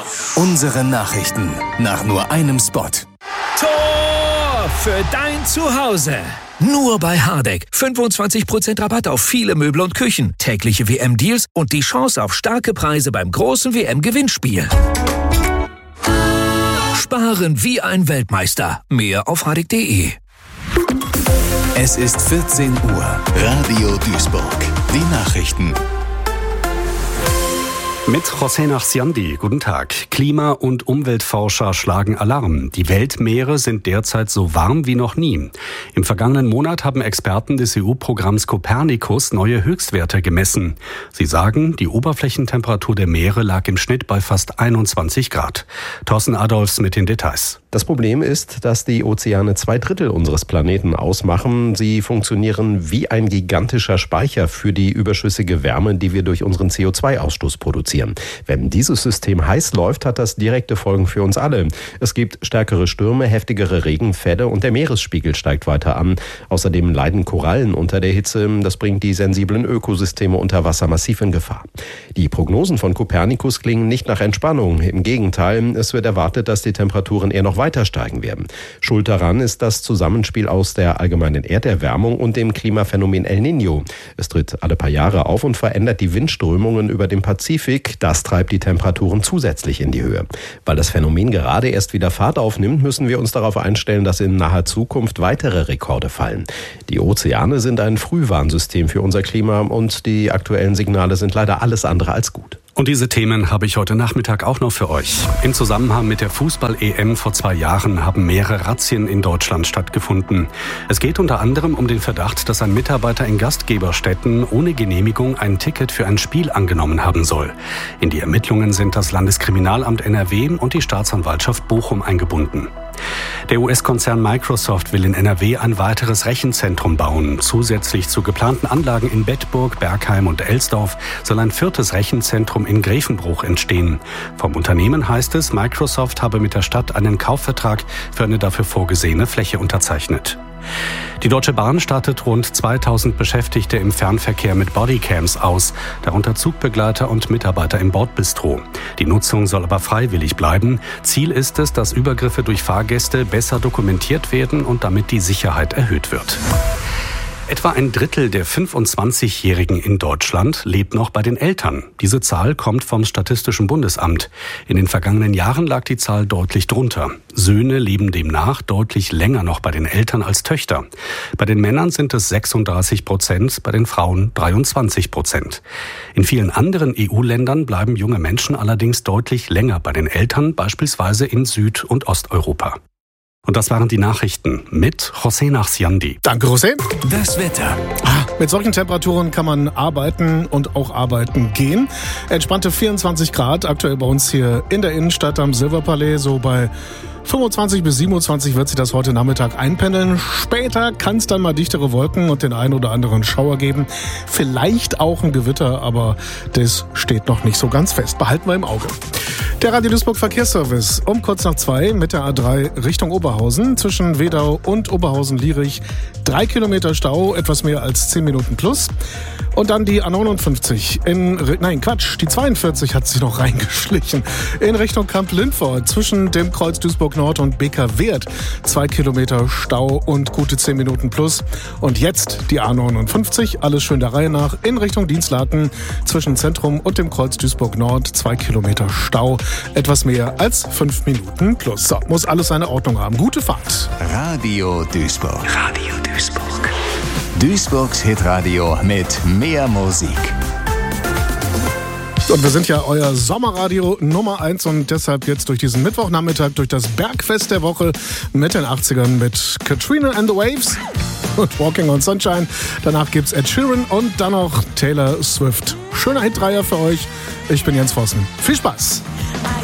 Unsere Nachrichten nach nur einem Spot. Tor für dein Zuhause. Nur bei Hardegg. 25% Rabatt auf viele Möbel und Küchen, tägliche WM-Deals und die Chance auf starke Preise beim großen WM-Gewinnspiel. Sparen wie ein Weltmeister. Mehr auf hardegg.de. Es ist 14 Uhr. Radio Duisburg. Die Nachrichten. Mit José Nachsiandi. Guten Tag. Klima- und Umweltforscher schlagen Alarm. Die Weltmeere sind derzeit so warm wie noch nie. Im vergangenen Monat haben Experten des EU-Programms Copernicus neue Höchstwerte gemessen. Sie sagen, die Oberflächentemperatur der Meere lag im Schnitt bei fast 21 Grad. Thorsten Adolfs mit den Details. Das Problem ist, dass die Ozeane 2/3 unseres Planeten ausmachen. Sie funktionieren wie ein gigantischer Speicher für die überschüssige Wärme, die wir durch unseren CO2-Ausstoß produzieren. Wenn dieses System heiß läuft, hat das direkte Folgen für uns alle. Es gibt stärkere Stürme, heftigere Regenfälle und der Meeresspiegel steigt weiter an. Außerdem leiden Korallen unter der Hitze. Das bringt die sensiblen Ökosysteme unter Wasser massiv in Gefahr. Die Prognosen von Copernicus klingen nicht nach Entspannung. Im Gegenteil, es wird erwartet, dass die Temperaturen eher noch weiter steigen werden. Schuld daran ist das Zusammenspiel aus der allgemeinen Erderwärmung und dem Klimaphänomen El Niño. Es tritt alle paar Jahre auf und verändert die Windströmungen über den Pazifik. Das treibt die Temperaturen zusätzlich in die Höhe. Weil das Phänomen gerade erst wieder Fahrt aufnimmt, müssen wir uns darauf einstellen, dass in naher Zukunft weitere Rekorde fallen. Die Ozeane sind ein Frühwarnsystem für unser Klima und die aktuellen Signale sind leider alles andere als gut. Und diese Themen habe ich heute Nachmittag auch noch für euch. Im Zusammenhang mit der Fußball-EM vor 2 Jahren haben mehrere Razzien in Deutschland stattgefunden. Es geht unter anderem um den Verdacht, dass ein Mitarbeiter in Gastgeberstätten ohne Genehmigung ein Ticket für ein Spiel angenommen haben soll. In die Ermittlungen sind das Landeskriminalamt NRW und die Staatsanwaltschaft Bochum eingebunden. Der US-Konzern Microsoft will in NRW ein weiteres Rechenzentrum bauen. Zusätzlich zu geplanten Anlagen in Bedburg, Bergheim und Elsdorf soll ein 4. Rechenzentrum in Grevenbruch entstehen. Vom Unternehmen heißt es, Microsoft habe mit der Stadt einen Kaufvertrag für eine dafür vorgesehene Fläche unterzeichnet. Die Deutsche Bahn startet rund 2000 Beschäftigte im Fernverkehr mit Bodycams aus, darunter Zugbegleiter und Mitarbeiter im Bordbistro. Die Nutzung soll aber freiwillig bleiben. Ziel ist es, dass Übergriffe durch Fahrgäste besser dokumentiert werden und damit die Sicherheit erhöht wird. Etwa ein Drittel der 25-Jährigen in Deutschland lebt noch bei den Eltern. Diese Zahl kommt vom Statistischen Bundesamt. In den vergangenen Jahren lag die Zahl deutlich drunter. Söhne leben demnach deutlich länger noch bei den Eltern als Töchter. Bei den Männern sind es 36%, bei den Frauen 23%. In vielen anderen EU-Ländern bleiben junge Menschen allerdings deutlich länger bei den Eltern, beispielsweise in Süd- und Osteuropa. Und das waren die Nachrichten mit José Nachsiandi. Danke, José. Das Wetter. Mit solchen Temperaturen kann man arbeiten und auch arbeiten gehen. Entspannte 24 Grad aktuell bei uns hier in der Innenstadt am Silberpalais, so bei 25 bis 27 wird sich das heute Nachmittag einpendeln. Später kann es dann mal dichtere Wolken und den einen oder anderen Schauer geben. Vielleicht auch ein Gewitter, aber das steht noch nicht so ganz fest. Behalten wir im Auge. Der Radio Duisburg Verkehrsservice um kurz nach 2 mit der A3 Richtung Oberhausen zwischen Wedau und Oberhausen-Lierich. 3 Kilometer Stau, etwas mehr als 10 Minuten plus. Und dann die A59 die 42 hat sich noch reingeschlichen. In Richtung Kamp-Lindfort zwischen dem Kreuz Duisburg Nord und Beker-Wert. 2 Kilometer Stau und gute 10 Minuten plus. Und jetzt die A59, alles schön der Reihe nach, in Richtung Dienstlaken zwischen Zentrum und dem Kreuz Duisburg Nord. 2 Kilometer Stau, etwas mehr als 5 Minuten plus. So, muss alles seine Ordnung haben. Gute Fahrt. Radio Duisburg. Radio Duisburg. Duisburgs Hitradio mit mehr Musik. Und wir sind ja euer Sommerradio Nummer 1 und deshalb jetzt durch diesen Mittwochnachmittag, durch das Bergfest der Woche mit den 80ern mit Katrina and the Waves und Walking on Sunshine. Danach gibt's Ed Sheeran und dann noch Taylor Swift. Schöner Hit-Dreier für euch. Ich bin Jens Vossen. Viel Spaß!